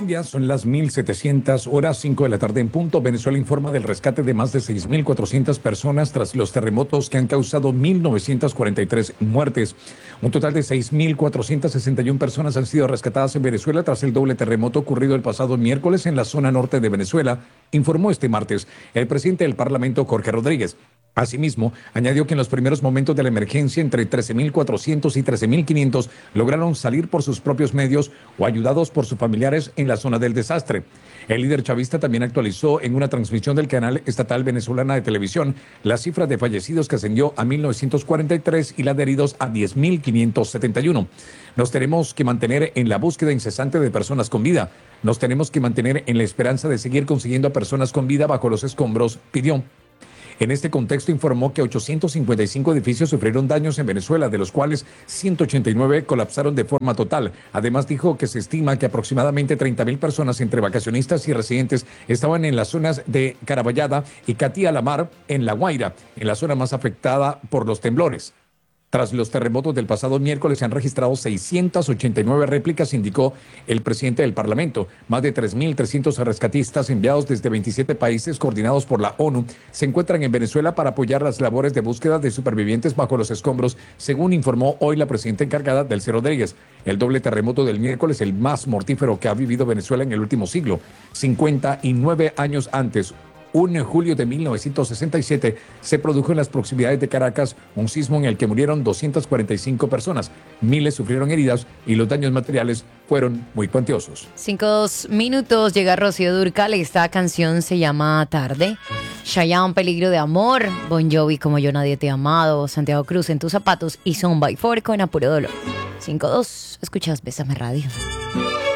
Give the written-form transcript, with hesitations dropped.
Colombia, son las 1700 horas, 5 de la tarde en punto. Venezuela informa del rescate de más de 6.400 personas tras los terremotos que han causado 1.943 muertes. Un total de 6.461 personas han sido rescatadas en Venezuela tras el doble terremoto ocurrido el pasado miércoles en la zona norte de Venezuela, informó este martes el presidente del Parlamento, Jorge Rodríguez. Asimismo, añadió que en los primeros momentos de la emergencia, entre 13.400 y 13.500 lograron salir por sus propios medios o ayudados por sus familiares en la zona del desastre. El líder chavista también actualizó en una transmisión del canal estatal venezolana de televisión la cifra de fallecidos, que ascendió a 1.943 y la de heridos a 10.571. Nos tenemos que mantener en la búsqueda incesante de personas con vida. Nos tenemos que mantener en la esperanza de seguir consiguiendo a personas con vida bajo los escombros, pidió. En este contexto informó que 855 edificios sufrieron daños en Venezuela, de los cuales 189 colapsaron de forma total. Además dijo que se estima que aproximadamente 30.000 personas, entre vacacionistas y residentes, estaban en las zonas de Caraballada y Catía la Mar, en La Guaira, en la zona más afectada por los temblores. Tras los terremotos del pasado miércoles se han registrado 689 réplicas, indicó el presidente del Parlamento. Más de 3.300 rescatistas enviados desde 27 países coordinados por la ONU se encuentran en Venezuela para apoyar las labores de búsqueda de supervivientes bajo los escombros, según informó hoy la presidenta encargada, Delcy Rodríguez. El doble terremoto del miércoles, el más mortífero que ha vivido Venezuela en el último siglo. 59 años antes, un julio de 1967, se produjo en las proximidades de Caracas un sismo en el que murieron 245 personas. Miles sufrieron heridas y los daños materiales fueron muy cuantiosos. 5 minutos, llega Rocío Dúrcal. Esta canción se llama Tarde. Chayanne, Peligro de Amor. Bon Jovi, Como Yo Nadie Te ha Amado. Santiago Cruz, En Tus Zapatos. Y Son by Four con Apuro Dolor. 5-2, escuchas Bésame Radio.